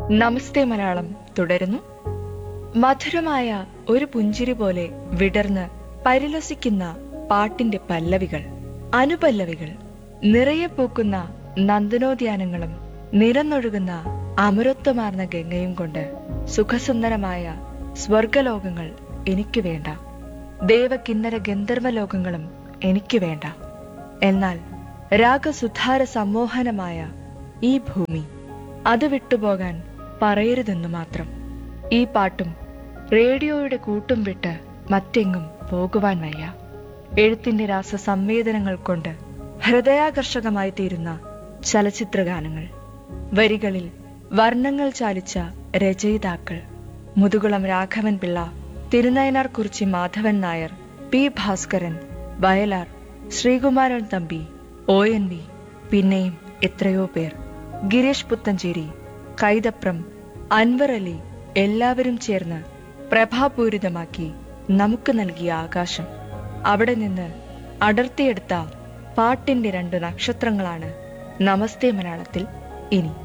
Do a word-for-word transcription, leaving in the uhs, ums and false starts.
നമസ്തേ മലയാളം തുടരുന്നു. മധുരമായ ഒരു പുഞ്ചിരി പോലെ വിടർന്ന് പരിലസിക്കുന്ന പാട്ടിന്റെ പല്ലവികൾ, അനുപല്ലവികൾ, നിറയെ പൂക്കുന്ന നന്ദനോദ്യാനങ്ങളും നിരന്നൊഴുകുന്ന അമരത്വമാർന്ന ഗംഗയും കൊണ്ട് സുഖസുന്ദരമായ സ്വർഗലോകങ്ങൾ എനിക്ക് വേണ്ട. ദേവകിന്നര ഗന്ധർവ ലോകങ്ങളും എനിക്ക് വേണ്ട. എന്നാൽ രാഗസുധാര സമ്മോഹനമായ ഈ ഭൂമി, അത് വിട്ടുപോകാൻ പറയരുതെന്നു മാത്രം. ഈ പാട്ടും റേഡിയോയുടെ കൂട്ടും വിട്ട് മറ്റെങ്ങും പോകുവാൻ വയ്യ. എഴുത്തിന്റെ രാസ സംവേദനങ്ങൾ കൊണ്ട് ഹൃദയാകർഷകമായി തീരുന്ന ചലച്ചിത്രഗാനങ്ങൾ, വരികളിൽ വർണ്ണങ്ങൾ ചാലിച്ച രചയിതാക്കൾ, Muthukulam Raghavan Pillai, Thirunayinar Kurichi Madhavan Nair, P Bhaskaran, Vayalar, Sreekumaran Thampi, O N V, പിന്നെയും എത്രയോ പേർ, ഗിരീഷ് പുത്തഞ്ചേരി, കൈതപ്രം, അൻവർ അലി, എല്ലാവരും ചേർന്ന് പ്രഭാപൂരിതമാക്കി നമുക്ക് നൽകിയ ആകാശം. അവിടെ നിന്ന് അടർത്തിയെടുത്ത പാട്ടിന്റെ രണ്ട് നക്ഷത്രങ്ങളാണ് നമസ്തേ മലയാളത്തിൽ ഇനി.